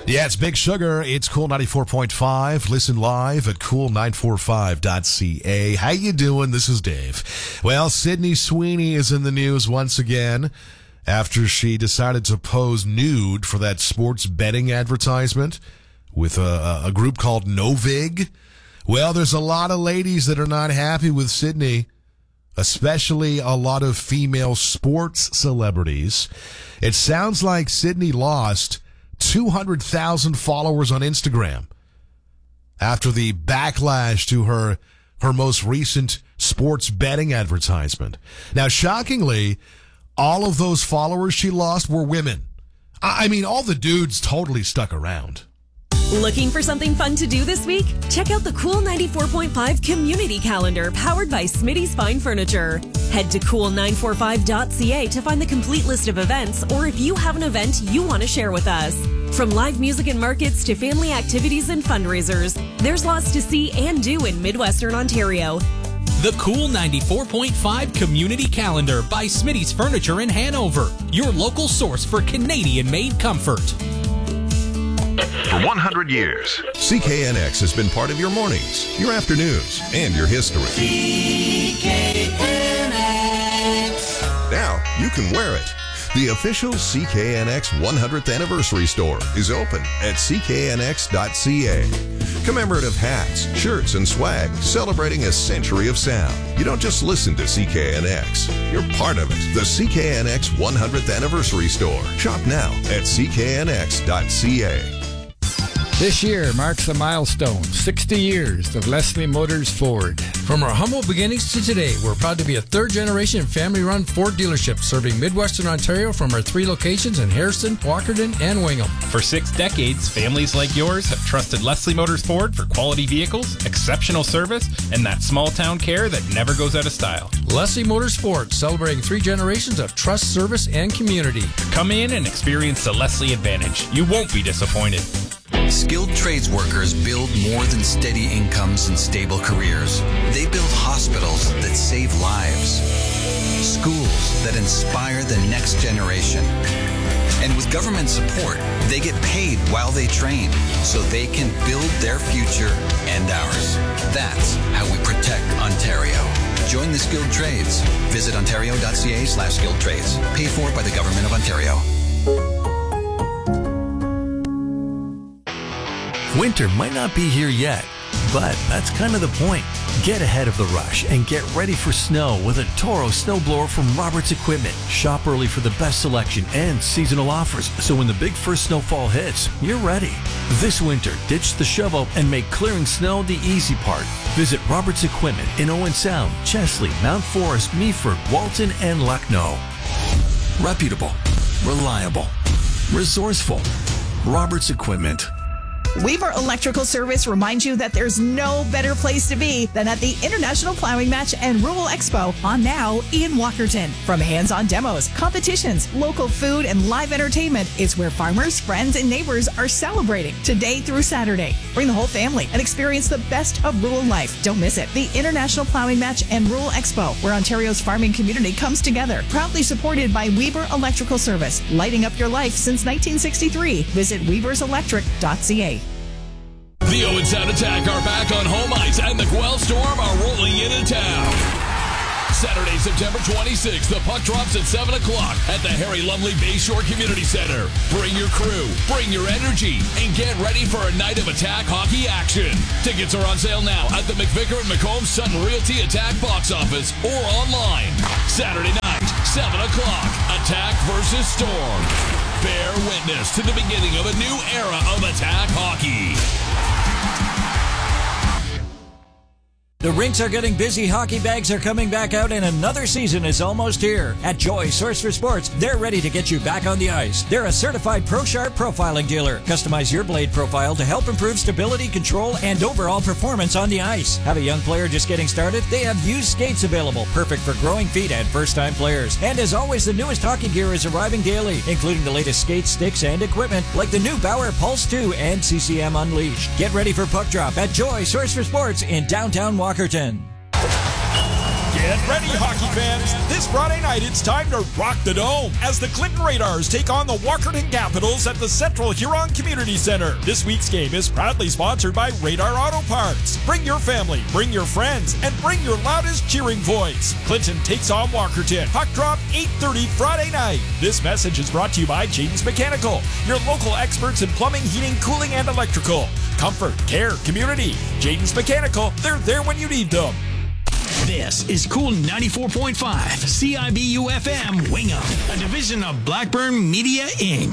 Yeah, it's Big Sugar. It's Cool 94.5. Listen live at cool945.ca. How you doing? This is Dave. Well, Sydney Sweeney is in the news once again after she decided to pose nude for that sports betting advertisement with a group called Novig. Well, there's a lot of ladies that are not happy with Sydney, especially a lot of female sports celebrities. It sounds like Sydney lost 200,000 followers on Instagram after the backlash to her most recent sports betting advertisement. Now, shockingly, all of those followers she lost were women. I mean, all the dudes totally stuck around. Looking for something fun to do this week? Check out the Cool 94.5 Community Calendar powered by Smitty's Fine Furniture. Head to cool945.ca to find the complete list of events, or if you have an event you want to share with us. From live music and markets to family activities and fundraisers, there's lots to see and do in Midwestern Ontario. The Cool 94.5 Community Calendar by Smitty's Furniture in Hanover, your local source for Canadian-made comfort. For 100 years, CKNX has been part of your mornings, your afternoons, and your history. CKNX. Now you can wear it. The official CKNX 100th Anniversary Store is open at cknx.ca. Commemorative hats, shirts, and swag celebrating a century of sound. You don't just listen to CKNX. You're part of it. The CKNX 100th Anniversary Store. Shop now at cknx.ca. This year marks a milestone, 60 years of Leslie Motors Ford. From our humble beginnings to today, we're proud to be a third-generation family-run Ford dealership serving Midwestern Ontario from our 3 locations in Harrison, Walkerton, and Wingham. For 6 decades, families like yours have trusted Leslie Motors Ford for quality vehicles, exceptional service, and that small-town care that never goes out of style. Leslie Motors Ford, celebrating 3 generations of trust, service, and community. Come in and experience the Leslie Advantage. You won't be disappointed. Skilled trades workers build more than steady incomes and stable careers. They build hospitals that save lives, schools that inspire the next generation. And with government support, they get paid while they train so they can build their future and ours. That's how we protect Ontario. Join the skilled trades. Visit ontario.ca/skilled trades. Paid for by the Government of Ontario. Winter might not be here yet, but that's kind of the point. Get ahead of the rush and get ready for snow with a Toro snowblower from Roberts Equipment. Shop early for the best selection and seasonal offers, so when the big first snowfall hits, you're ready. This winter, ditch the shovel and make clearing snow the easy part. Visit Roberts Equipment in Owen Sound, Chesley, Mount Forest, Meaford, Walton, and Lucknow. Reputable, reliable, resourceful. Roberts Equipment. Weber Electrical Service reminds you that there's no better place to be than at the International Plowing Match and Rural Expo on now in Walkerton. From hands-on demos, competitions, local food, and live entertainment, it's where farmers, friends, and neighbors are celebrating today through Saturday. Bring the whole family and experience the best of rural life. Don't miss it. The International Plowing Match and Rural Expo, where Ontario's farming community comes together. Proudly supported by Weber Electrical Service, lighting up your life since 1963. Visit weberselectric.ca. The Owen Sound Attack are back on home ice, and the Guelph Storm are rolling into town. Saturday, September 26th, the puck drops at 7 o'clock at the Harry Lumley Bayshore Community Center. Bring your crew, bring your energy, and get ready for a night of Attack hockey action. Tickets are on sale now at the McVicker and McComb Sutton Realty Attack box office or online. Saturday night, 7 o'clock, Attack versus Storm. Bear witness to the beginning of a new era of Attack hockey. The rinks are getting busy, hockey bags are coming back out, and another season is almost here. At Joy Source for Sports, they're ready to get you back on the ice. They're a certified ProSharp profiling dealer. Customize your blade profile to help improve stability, control, and overall performance on the ice. Have a young player just getting started? They have used skates available, perfect for growing feet and first-time players. And as always, the newest hockey gear is arriving daily, including the latest skates, sticks, and equipment, like the new Bauer Pulse 2 and CCM Unleashed. Get ready for puck drop at Joy Source for Sports in downtown Walkerton. Get ready, hockey fans. This Friday night, it's time to rock the Dome as the Clinton Radars take on the Walkerton Capitals at the Central Huron Community Center. This week's game is proudly sponsored by Radar Auto Parts. Bring your family, bring your friends, and bring your loudest cheering voice. Clinton takes on Walkerton. Puck drop 8:30 Friday night. This message is brought to you by Jayden's Mechanical, your local experts in plumbing, heating, cooling, and electrical. Comfort, care, community. Jayden's Mechanical, they're there when you need them. This is Cool 94.5 CIBU FM Wingham, a division of Blackburn Media Inc.